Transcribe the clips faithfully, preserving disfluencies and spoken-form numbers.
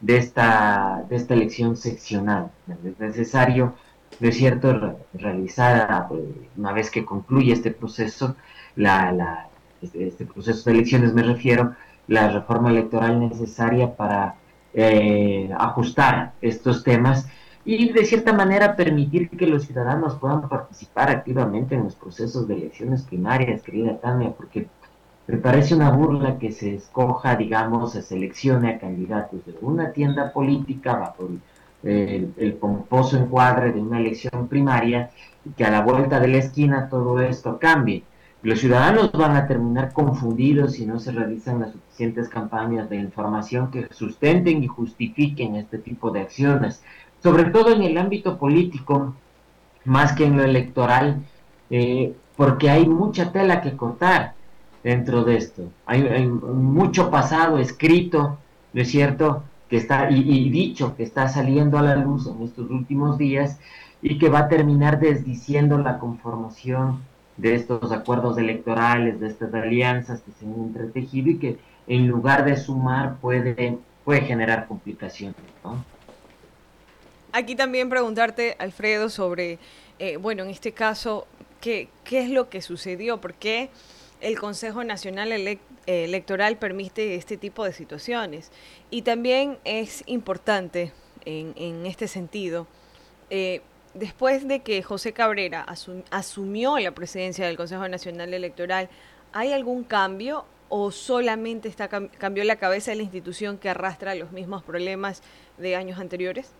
de esta, de esta elección seccional. Es necesario, ¿no es cierto?, realizar, una vez que concluye este proceso, la, la, este, este proceso de elecciones me refiero, la reforma electoral necesaria para eh, ajustar estos temas y de cierta manera permitir que los ciudadanos puedan participar activamente en los procesos de elecciones primarias, querida Tania, porque me parece una burla que se escoja, digamos, se seleccione a candidatos de una tienda política bajo el, el, el pomposo encuadre de una elección primaria y que a la vuelta de la esquina todo esto cambie. Los ciudadanos van a terminar confundidos si no se realizan las suficientes campañas de información que sustenten y justifiquen este tipo de acciones, sobre todo en el ámbito político, más que en lo electoral, eh, porque hay mucha tela que cortar dentro de esto. Hay, hay mucho pasado escrito, ¿no es cierto?, que está, y, y dicho que está saliendo a la luz en estos últimos días y que va a terminar desdiciendo la conformación de estos acuerdos electorales, de estas alianzas que se han entretejido y que en lugar de sumar puede, puede generar complicaciones, ¿no? Aquí también preguntarte, Alfredo, sobre, eh, bueno, en este caso, ¿qué, ¿qué es lo que sucedió? ¿Por qué el Consejo Nacional Elec- eh, Electoral permite este tipo de situaciones? Y también es importante en, en este sentido, eh, después de que José Cabrera asum- asumió la presidencia del Consejo Nacional Electoral, ¿hay algún cambio o solamente está cam- cambió la cabeza de la institución que arrastra los mismos problemas de años anteriores?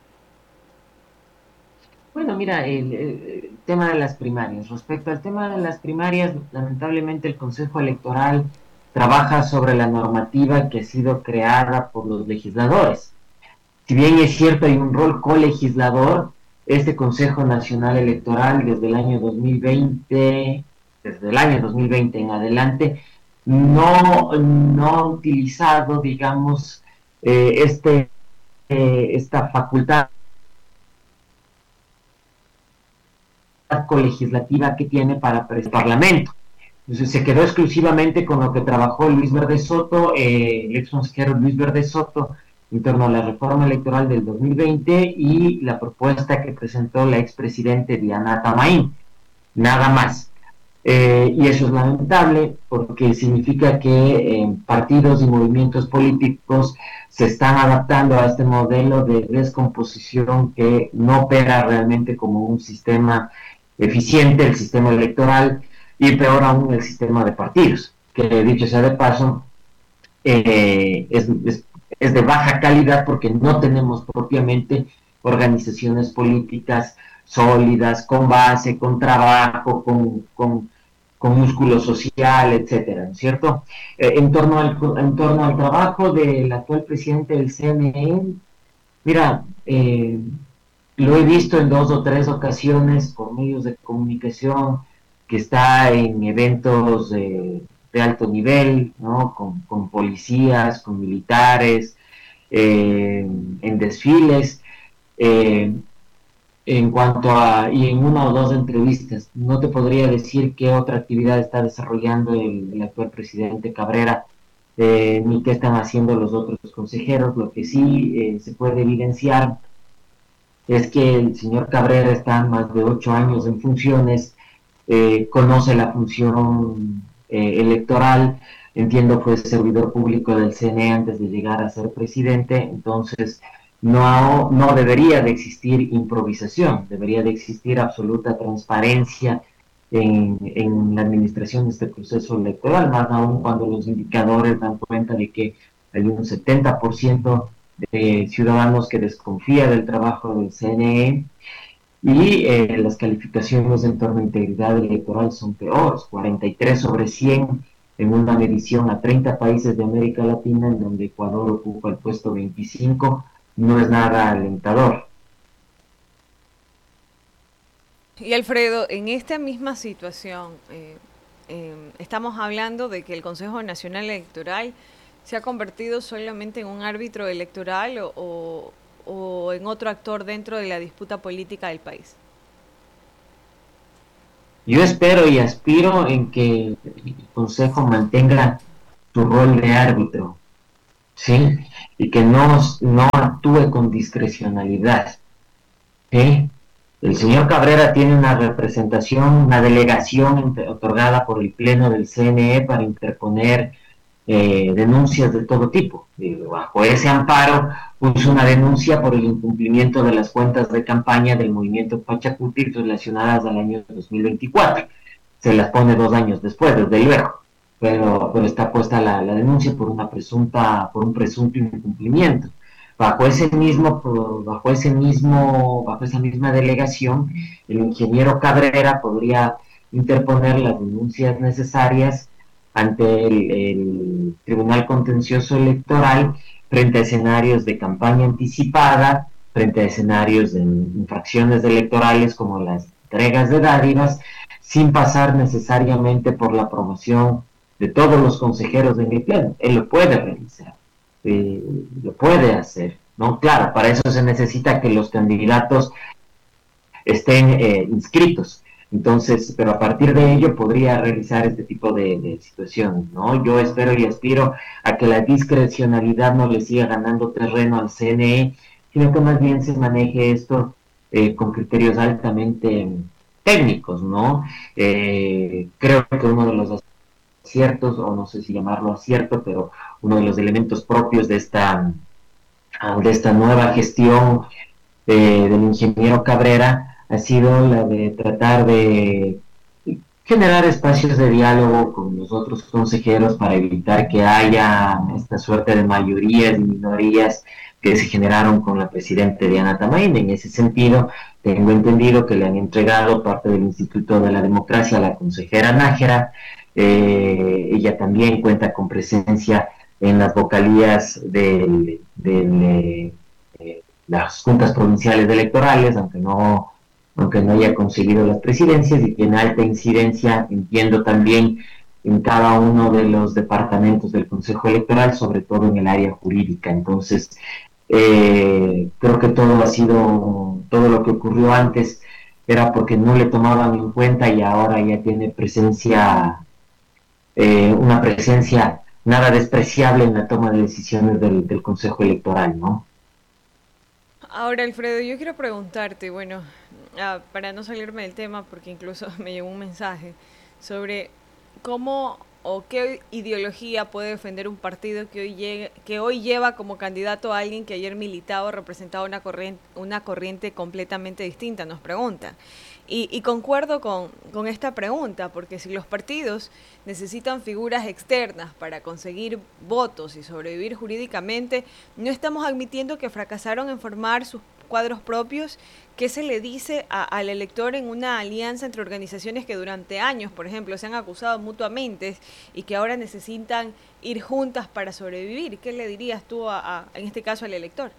Bueno, mira, el, el tema de las primarias. Respecto al tema de las primarias, lamentablemente el Consejo Electoral trabaja sobre la normativa que ha sido creada por los legisladores. Si bien es cierto, hay un rol colegislador, este Consejo Nacional Electoral desde el año dos mil veinte, desde el año dos mil veinte en adelante, no, no ha utilizado, digamos, eh, este, eh, esta facultad colegislativa que tiene para el Parlamento. Entonces se quedó exclusivamente con lo que trabajó Luis Verde Soto, eh, el ex consejero Luis Verde Soto, en torno a la reforma electoral del dos mil veinte y la propuesta que presentó la expresidente Diana Tamaín. Nada más. Eh, y eso es lamentable porque significa que eh, partidos y movimientos políticos se están adaptando a este modelo de descomposición que no opera realmente como un sistema eficiente, el sistema electoral, y peor aún el sistema de partidos, que dicho sea de paso, eh, es, es, es de baja calidad porque no tenemos propiamente organizaciones políticas sólidas, con base, con trabajo, con, con, con músculo social, etcétera, ¿no es cierto? Eh, en, torno al, en torno al trabajo del actual presidente del C N E, mira, eh, lo he visto en dos o tres ocasiones por medios de comunicación que está en eventos de, de alto nivel, ¿no? Con, con policías, con militares, eh, en desfiles. Eh, en cuanto a, y en una o dos entrevistas, no te podría decir qué otra actividad está desarrollando el, el actual presidente Cabrera, eh, ni qué están haciendo los otros consejeros. Lo que sí eh, se puede evidenciar es que el señor Cabrera está más de ocho años en funciones, eh, conoce la función eh, electoral, entiendo fue servidor público del C N E antes de llegar a ser presidente, entonces no, no debería de existir improvisación, debería de existir absoluta transparencia en, en la administración de este proceso electoral, más aún cuando los indicadores dan cuenta de que hay un setenta por ciento de ciudadanos que desconfía del trabajo del C N E y eh, las calificaciones en torno a integridad electoral son peores, cuarenta y tres sobre cien en una medición a treinta países de América Latina, en donde Ecuador ocupa el puesto veinticinco, no es nada alentador. Y Alfredo, en esta misma situación, eh, eh, estamos hablando de que el Consejo Nacional Electoral se ha convertido solamente en un árbitro electoral o, o, o en otro actor dentro de la disputa política del país. Yo espero y aspiro en que el Consejo mantenga su rol de árbitro, ¿sí? Y que no, no actúe con discrecionalidad, ¿sí? El señor Cabrera tiene una representación, una delegación otorgada por el Pleno del C N E para interponer eh, denuncias de todo tipo. Y bajo ese amparo puso una denuncia por el incumplimiento de las cuentas de campaña del movimiento Pachacuti relacionadas al año dos mil veinticuatro. Se las pone dos años después, desde luego, pero, pero está puesta la, la denuncia por una presunta, por un presunto incumplimiento. Bajo ese mismo, bajo ese mismo, bajo esa misma delegación, el ingeniero Cabrera podría interponer las denuncias necesarias ante el, el Tribunal Contencioso Electoral frente a escenarios de campaña anticipada, frente a escenarios de infracciones electorales como las entregas de dádivas, sin pasar necesariamente por la aprobación de todos los consejeros en el Pleno. Él lo puede realizar, eh, lo puede hacer, ¿no? Claro, para eso se necesita que los candidatos estén eh, inscritos. Entonces, pero a partir de ello podría realizar este tipo de, de situaciones, ¿no? Yo espero y aspiro a que la discrecionalidad no le siga ganando terreno al C N E, sino que más bien se maneje esto eh, con criterios altamente técnicos, ¿no? Eh, creo que uno de los aciertos, o no sé si llamarlo acierto, pero uno de los elementos propios de esta, de esta nueva gestión eh, del ingeniero Cabrera ha sido la de tratar de generar espacios de diálogo con los otros consejeros para evitar que haya esta suerte de mayorías y minorías que se generaron con la presidenta Diana Tamain. En ese sentido, tengo entendido que le han entregado parte del Instituto de la Democracia a la consejera Nájera. Eh, ella también cuenta con presencia en las vocalías del, del, eh, las juntas provinciales electorales, aunque no aunque no haya conseguido las presidencias, y tiene alta incidencia, entiendo, también en cada uno de los departamentos del Consejo Electoral, sobre todo en el área jurídica. Entonces, eh, creo que todo ha sido, todo lo que ocurrió antes era porque no le tomaban en cuenta, y ahora ya tiene presencia, eh, una presencia nada despreciable en la toma de decisiones del, del Consejo Electoral, ¿no? Ahora, Alfredo, yo quiero preguntarte, bueno, ah, para no salirme del tema, porque incluso me llegó un mensaje sobre cómo o qué ideología puede defender un partido que hoy, llegue, que hoy lleva como candidato a alguien que ayer militaba o representaba una corriente, una corriente completamente distinta, nos preguntan. Y, y concuerdo con, con esta pregunta, porque si los partidos necesitan figuras externas para conseguir votos y sobrevivir jurídicamente, no estamos admitiendo que fracasaron en formar sus cuadros propios. ¿Qué se le dice a, al elector en una alianza entre organizaciones que durante años, por ejemplo, se han acusado mutuamente y que ahora necesitan ir juntas para sobrevivir? ¿Qué le dirías tú, a, a, en este caso, al elector?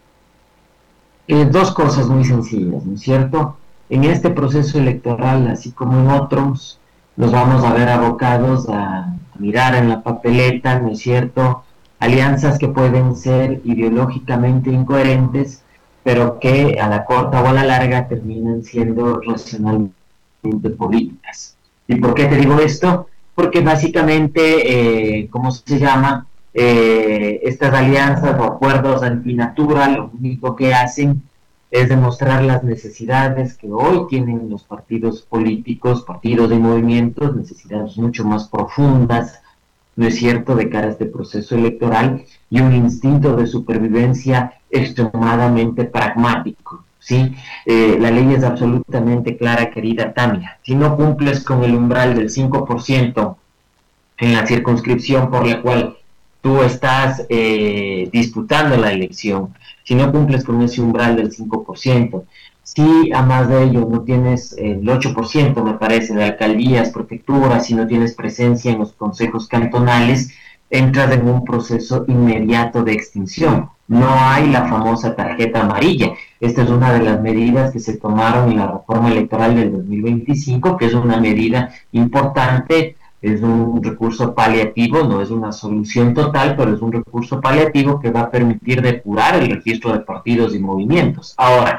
Eh, dos cosas muy sencillas, ¿no es cierto? En este proceso electoral, así como en otros, nos vamos a ver abocados a, a mirar en la papeleta, ¿no es cierto?, alianzas que pueden ser ideológicamente incoherentes, pero que a la corta o a la larga terminan siendo racionalmente políticas. ¿Y por qué te digo esto? Porque básicamente, eh, ¿cómo se llama? Eh, estas alianzas o acuerdos antinatura lo único que hacen es demostrar las necesidades que hoy tienen los partidos políticos, partidos y movimientos, necesidades mucho más profundas, ¿no es cierto?, de cara a este proceso electoral, y un instinto de supervivencia extremadamente pragmático, ¿sí? Eh, la ley es absolutamente clara, querida Tania. Si no cumples con el umbral del cinco por ciento en la circunscripción por la cual tú estás eh, disputando la elección, si no cumples con ese umbral del cinco por ciento, si a más de ello no tienes el ocho por ciento, me parece, de alcaldías, prefecturas, si no tienes presencia en los consejos cantonales, entras en un proceso inmediato de extinción. No hay la famosa tarjeta amarilla. Esta es una de las medidas que se tomaron en la reforma electoral del dos mil veinticinco, que es una medida importante, es un recurso paliativo, no es una solución total, pero es un recurso paliativo que va a permitir depurar el registro de partidos y movimientos. Ahora,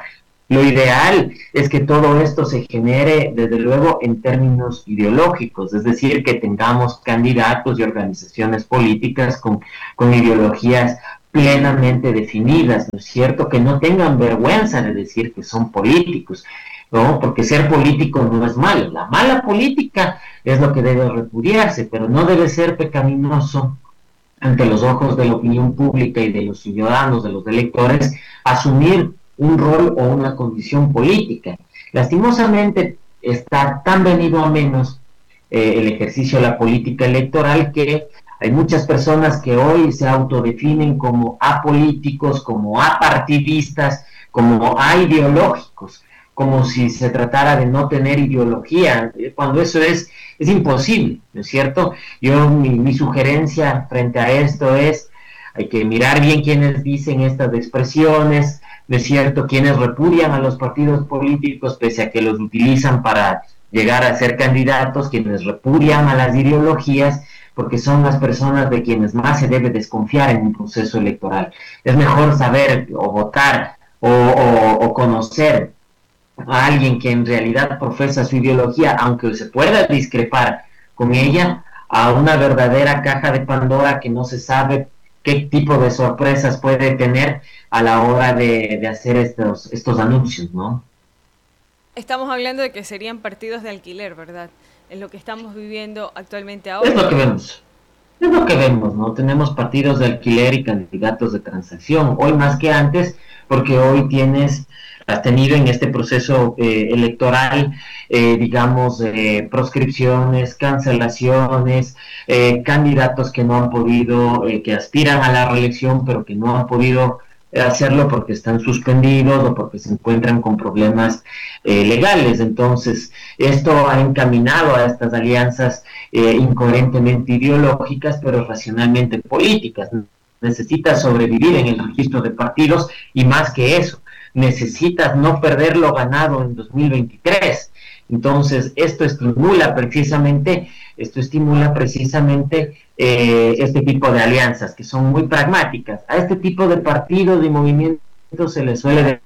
Lo ideal es que todo esto se genere, desde luego, en términos ideológicos, es decir, que tengamos candidatos y organizaciones políticas con, con ideologías plenamente definidas, ¿no es cierto? Que no tengan vergüenza de decir que son políticos, ¿no? Porque ser político no es malo. La mala política es lo que debe repudiarse, pero no debe ser pecaminoso ante los ojos de la opinión pública y de los ciudadanos, de los electores, asumir un rol o una condición política. Lastimosamente está tan venido a menos eh, el ejercicio de la política electoral que hay muchas personas que hoy se autodefinen como apolíticos, como apartidistas, como aideológicos, como si se tratara de no tener ideología, cuando eso es, es imposible, ¿no es cierto? Yo, mi, mi sugerencia frente a esto es, hay que mirar bien quiénes dicen estas expresiones, ¿no es cierto?, quienes repudian a los partidos políticos pese a que los utilizan para llegar a ser candidatos, quienes repudian a las ideologías, porque son las personas de quienes más se debe desconfiar en un proceso electoral. Es mejor saber o votar o, o, o conocer a alguien que en realidad profesa su ideología, aunque se pueda discrepar con ella, a una verdadera caja de Pandora que no se sabe qué tipo de sorpresas puede tener a la hora de, de hacer estos, estos anuncios, ¿no? Estamos hablando de que serían partidos de alquiler, ¿verdad? Es lo que estamos viviendo actualmente ahora. Es lo que vemos. Es lo que vemos, ¿no? Tenemos partidos de alquiler y candidatos de transacción, hoy más que antes, porque hoy tienes, has tenido en este proceso eh, electoral, eh, digamos, eh, proscripciones, cancelaciones, eh, candidatos que no han podido, eh, que aspiran a la reelección, pero que no han podido hacerlo porque están suspendidos o porque se encuentran con problemas eh, legales. Entonces, esto ha encaminado a estas alianzas eh, incoherentemente ideológicas, pero racionalmente políticas. Necesitas sobrevivir en el registro de partidos y más que eso, necesitas no perder lo ganado en dos mil veintitrés. Entonces, esto estimula precisamente, esto estimula precisamente eh, este tipo de alianzas que son muy pragmáticas. A este tipo de partidos y movimientos se les suele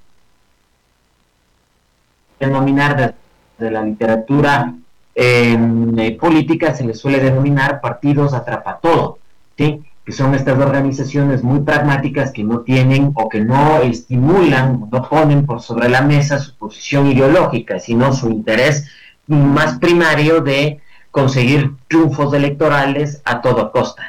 denominar desde la literatura eh, política, se les suele denominar partidos atrapatodo, ¿sí? Que son estas organizaciones muy pragmáticas que no tienen o que no estimulan, no ponen por sobre la mesa su posición ideológica, sino su interés más primario de conseguir triunfos electorales a toda costa.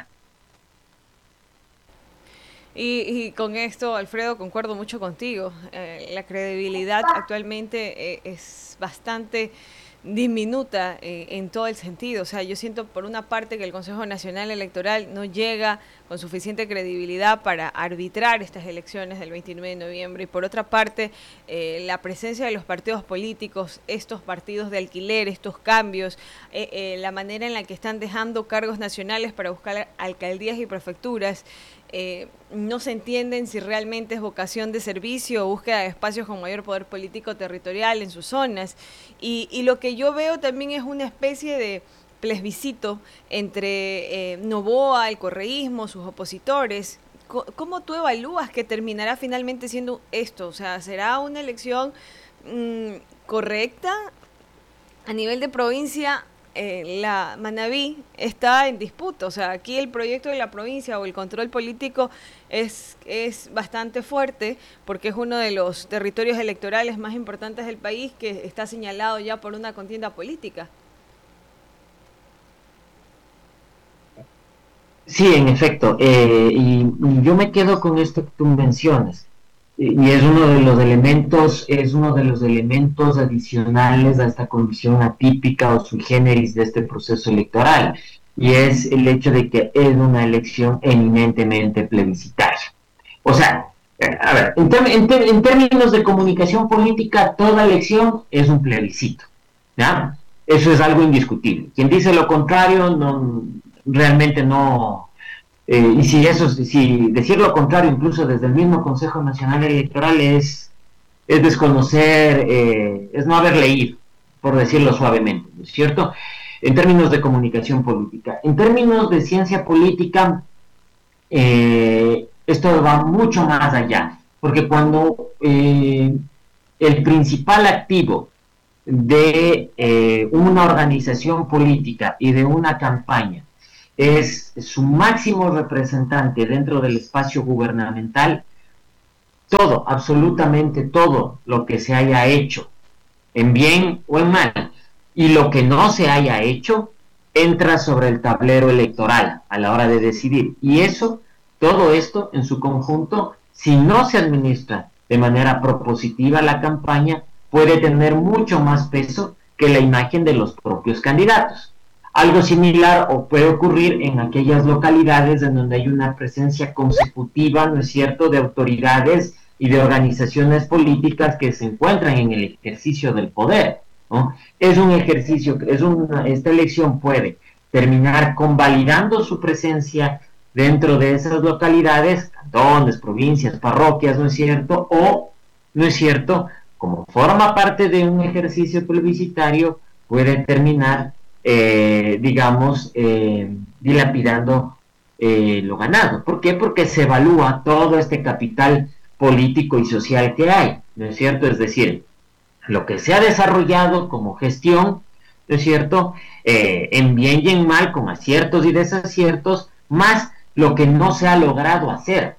Y, y con esto, Alfredo, concuerdo mucho contigo. Eh, la credibilidad actualmente eh, es bastante diminuta eh, en todo el sentido. O sea, yo siento por una parte que el Consejo Nacional Electoral no llega con suficiente credibilidad para arbitrar estas elecciones del veintinueve de noviembre y por otra parte eh, la presencia de los partidos políticos, estos partidos de alquiler, estos cambios, eh, eh, la manera en la que están dejando cargos nacionales para buscar alcaldías y prefecturas, Eh, no se entienden si realmente es vocación de servicio o búsqueda de espacios con mayor poder político territorial en sus zonas. Y, y lo que yo veo también es una especie de plebiscito entre eh, Noboa, el correísmo, sus opositores. ¿Cómo tú evalúas que terminará finalmente siendo esto? O sea, ¿será una elección mmm, correcta? A nivel de provincia, Eh, la Manabí está en disputa, o sea, aquí el proyecto de la provincia o el control político es, es bastante fuerte porque es uno de los territorios electorales más importantes del país que está señalado ya por una contienda política. Sí, en efecto, eh, y, y yo me quedo con esto que tú mencionas. Y es uno de los elementos, es uno de los elementos adicionales a esta condición atípica o sui generis de este proceso electoral, y es el hecho de que es una elección eminentemente plebiscitaria. O sea, a ver, en, ter en, ter en términos de comunicación política, toda elección es un plebiscito, ¿ya? Eso es algo indiscutible. Quien dice lo contrario, no, realmente no... Eh, y si eso, si decir lo contrario, incluso desde el mismo Consejo Nacional Electoral, es, es desconocer, eh, es no haber leído, por decirlo suavemente, ¿no es cierto? En términos de comunicación política. En términos de ciencia política, eh, esto va mucho más allá, porque cuando eh, el principal activo de eh, una organización política y de una campaña es su máximo representante dentro del espacio gubernamental, todo, absolutamente todo lo que se haya hecho, en bien o en mal, y lo que no se haya hecho, entra sobre el tablero electoral a la hora de decidir. Y eso, todo esto en su conjunto, si no se administra de manera propositiva la campaña, puede tener mucho más peso que la imagen de los propios candidatos. Algo similar o puede ocurrir en aquellas localidades en donde hay una presencia consecutiva, ¿no es cierto?, de autoridades y de organizaciones políticas que se encuentran en el ejercicio del poder, ¿no? Es un ejercicio, es una, esta elección puede terminar convalidando su presencia dentro de esas localidades, cantones, provincias, parroquias, ¿no es cierto?, o, ¿no es cierto?, como forma parte de un ejercicio plebiscitario, puede terminar, eh, digamos, eh, dilapidando eh, lo ganado. ¿Por qué? Porque se evalúa todo este capital político y social que hay, ¿no es cierto? Es decir, lo que se ha desarrollado como gestión, ¿no es cierto?, eh, en bien y en mal, con aciertos y desaciertos, más lo que no se ha logrado hacer.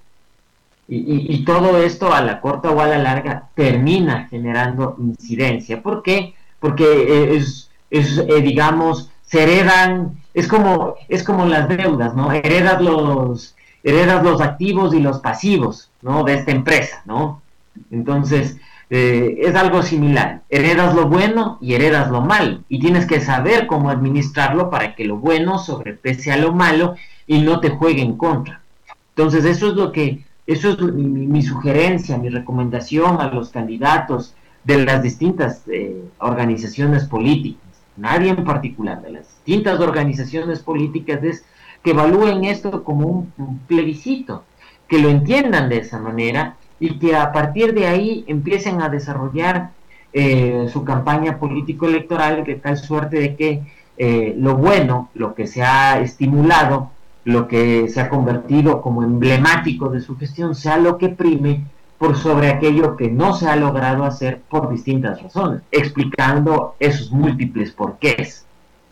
Y, y, y todo esto a la corta o a la larga termina generando incidencia. ¿Por qué? Porque es, es eh, digamos, se heredan, es como, es como las deudas, ¿no? Heredas los, heredas los activos y los pasivos, ¿no?, de esta empresa, ¿no? Entonces, eh, es algo similar. Heredas lo bueno y heredas lo malo. Y tienes que saber cómo administrarlo para que lo bueno sobrepese a lo malo y no te juegue en contra. Entonces, eso es lo que... Eso es mi, mi sugerencia, mi recomendación a los candidatos de las distintas eh, organizaciones políticas, nadie en particular, de las distintas organizaciones políticas, es que evalúen esto como un, un plebiscito, que lo entiendan de esa manera y que a partir de ahí empiecen a desarrollar eh, su campaña político-electoral de tal suerte de que eh, lo bueno, lo que se ha estimulado, lo que se ha convertido como emblemático de su gestión, sea lo que prime por sobre aquello que no se ha logrado hacer por distintas razones, explicando esos múltiples porqués.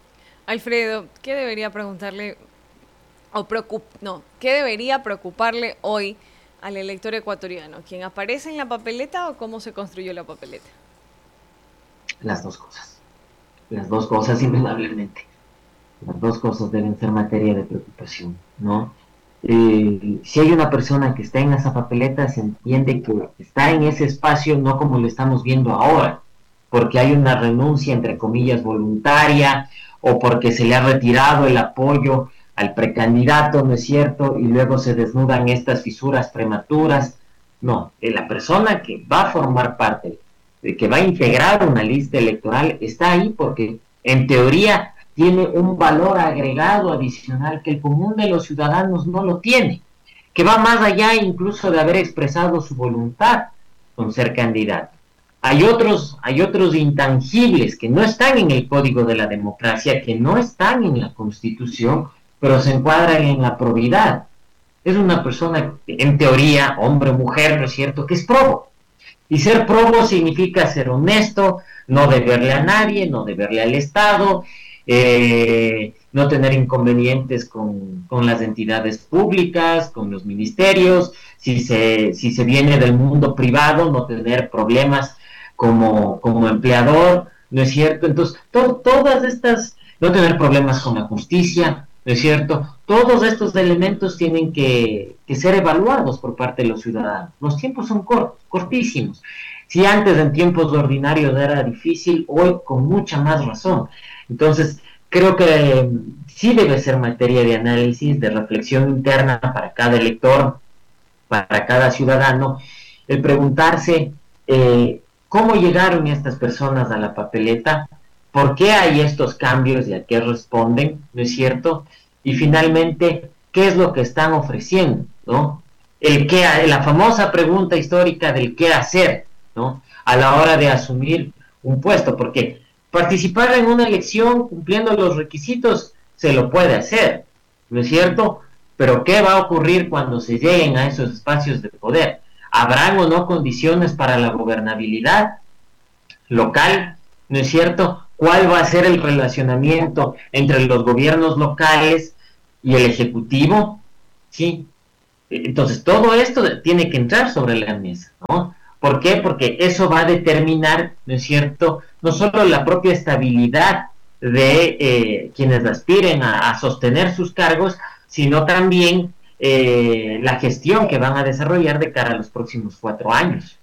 Alfredo, ¿qué debería preguntarle o preocup no, qué debería preocuparle hoy al elector ecuatoriano? ¿Quién aparece en la papeleta o cómo se construyó la papeleta? Las dos cosas. Las dos cosas, indudablemente. Las dos cosas deben ser materia de preocupación, ¿no? Eh, si hay una persona que está en esa papeleta, se entiende que está en ese espacio no como lo estamos viendo ahora, porque hay una renuncia, entre comillas, voluntaria, o porque se le ha retirado el apoyo al precandidato, ¿no es cierto? Y luego se desnudan estas fisuras prematuras. No, la persona que va a formar parte, que va a integrar una lista electoral, está ahí porque, en teoría, tiene un valor agregado adicional que el común de los ciudadanos no lo tiene, que va más allá incluso de haber expresado su voluntad con ser candidato. Hay otros, hay otros intangibles que no están en el Código de la Democracia, que no están en la Constitución, pero se encuadran en la probidad. Es una persona, en teoría, hombre o mujer, ¿no es cierto?, que es probo. Y ser probo significa ser honesto, no deberle a nadie, no deberle al Estado, Eh, no tener inconvenientes con, con las entidades públicas, con los ministerios, si se, si se viene del mundo privado, no tener problemas como, como empleador, ¿no es cierto? Entonces, to, todas estas, no tener problemas con la justicia, ¿no es cierto? Todos estos elementos tienen que, que ser evaluados por parte de los ciudadanos. Los tiempos son cortos, cortísimos. Si antes en tiempos ordinarios era difícil, hoy con mucha más razón. Entonces, creo que eh, sí debe ser materia de análisis, de reflexión interna para cada elector, para cada ciudadano, el preguntarse eh, cómo llegaron estas personas a la papeleta, por qué hay estos cambios y a qué responden, ¿no es cierto? Y finalmente, ¿qué es lo que están ofreciendo, ¿no? El qué, la famosa pregunta histórica del qué hacer, ¿no?, a la hora de asumir un puesto, porque participar en una elección cumpliendo los requisitos se lo puede hacer, ¿no es cierto? Pero ¿qué va a ocurrir cuando se lleguen a esos espacios de poder? ¿Habrán o no condiciones para la gobernabilidad local? ¿No es cierto? ¿Cuál va a ser el relacionamiento entre los gobiernos locales y el Ejecutivo? Sí. Entonces, todo esto tiene que entrar sobre la mesa, ¿no? ¿Por qué? Porque eso va a determinar, ¿no es cierto?, no solo la propia estabilidad de eh, quienes aspiren a, a sostener sus cargos, sino también eh, la gestión que van a desarrollar de cara a los próximos cuatro años.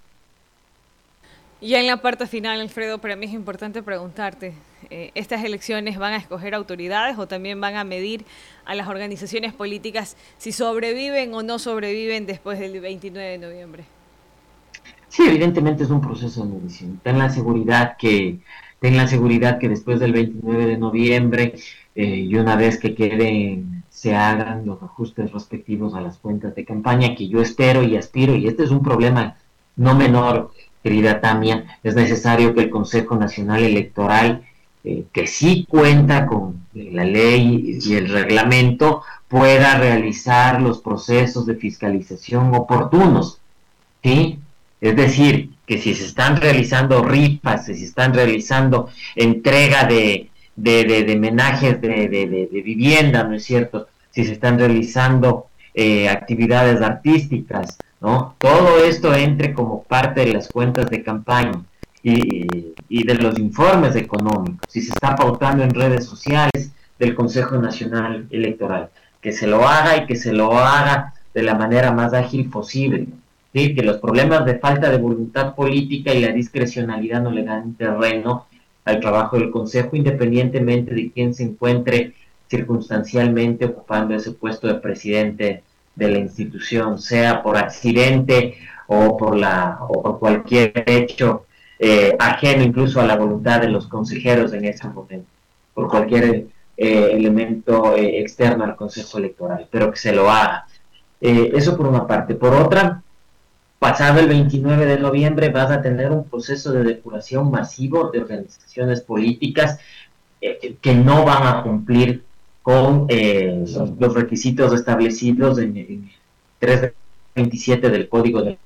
Ya en la parte final, Alfredo, para mí es importante preguntarte, eh, ¿estas elecciones van a escoger autoridades o también van a medir a las organizaciones políticas si sobreviven o no sobreviven después del veintinueve de noviembre? Sí, evidentemente es un proceso de medición. Ten la seguridad que, ten la seguridad que después del veintinueve de noviembre eh, y una vez que queden, se hagan los ajustes respectivos a las cuentas de campaña, que yo espero y aspiro, y este es un problema no menor, querida Tamia, es necesario que el Consejo Nacional Electoral, eh, que sí cuenta con la ley y el reglamento, pueda realizar los procesos de fiscalización oportunos, ¿sí? Es decir, que si se están realizando rifas, si se están realizando entrega de, de, de, de menajes de, de, de, de vivienda, ¿no es cierto? Si se están realizando eh, actividades artísticas, ¿no? Todo esto entre como parte de las cuentas de campaña y, y de los informes económicos. Si se está pautando en redes sociales del Consejo Nacional Electoral, que se lo haga y que se lo haga de la manera más ágil posible. ¿Sí? Que los problemas de falta de voluntad política y la discrecionalidad no le dan terreno al trabajo del Consejo, independientemente de quién se encuentre circunstancialmente ocupando ese puesto de presidente de la institución, sea por accidente o por la o por cualquier hecho eh, ajeno incluso a la voluntad de los consejeros en ese momento, por cualquier eh, elemento eh, externo al Consejo Electoral, pero que se lo haga. Eh, eso por una parte. Por otra, pasado el veintinueve de noviembre vas a tener un proceso de depuración masivo de organizaciones políticas eh, que no van a cumplir con eh, los requisitos establecidos en el trescientos veintisiete del Código de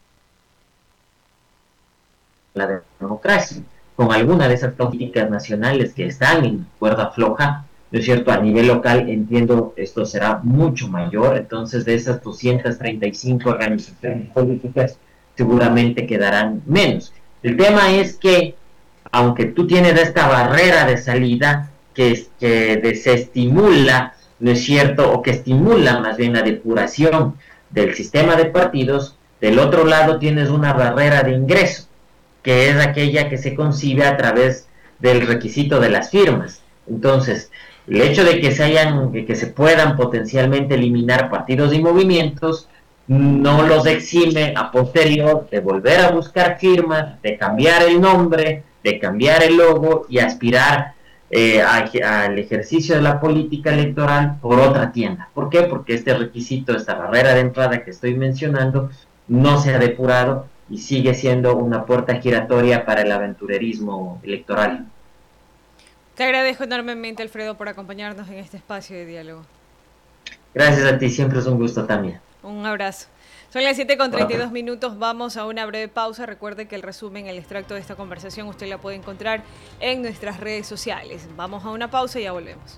la Democracia, con alguna de esas políticas nacionales que están en cuerda floja, ¿no es cierto? A nivel local, entiendo, esto será mucho mayor, entonces de esas doscientas treinta y cinco organizaciones políticas seguramente quedarán menos. El tema es que, aunque tú tienes esta barrera de salida que, que desestimula, ¿no es cierto?, o que estimula más bien la depuración del sistema de partidos, del otro lado tienes una barrera de ingreso, que es aquella que se concibe a través del requisito de las firmas. Entonces, el hecho de que se hayan, de que se puedan potencialmente eliminar partidos y movimientos no los exime a posterior de volver a buscar firmas, de cambiar el nombre, de cambiar el logo y aspirar eh, a, al ejercicio de la política electoral por otra tienda. ¿Por qué? Porque este requisito, esta barrera de entrada que estoy mencionando, no se ha depurado y sigue siendo una puerta giratoria para el aventurerismo electoral. Te agradezco enormemente, Alfredo, por acompañarnos en este espacio de diálogo. Gracias a ti, siempre es un gusto también. Un abrazo. Son las siete con treinta y dos minutos, vamos a una breve pausa. Recuerde que el resumen, el extracto de esta conversación, usted la puede encontrar en nuestras redes sociales. Vamos a una pausa y ya volvemos.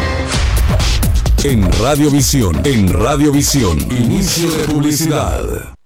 En Radiovisión, en Radiovisión, inicio de publicidad.